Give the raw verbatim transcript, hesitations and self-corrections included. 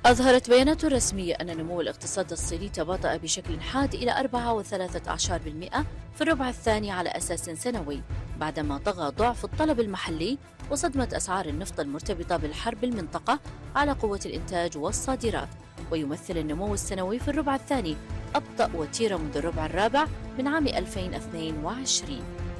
أظهرت بيانات رسمية أن نمو الاقتصاد الصيني تباطأ بشكل حاد إلى أربعة وثلاثة عشر بالمئة في الربع الثاني على أساس سنوي، بعدما طغى ضعف الطلب المحلي وصدمة أسعار النفط المرتبطة بالحرب المنطقة على قوة الإنتاج والصادرات. ويمثل النمو السنوي في الربع الثاني أبطأ وتيرة منذ الربع الرابع من عام ألفين واثنين وعشرين.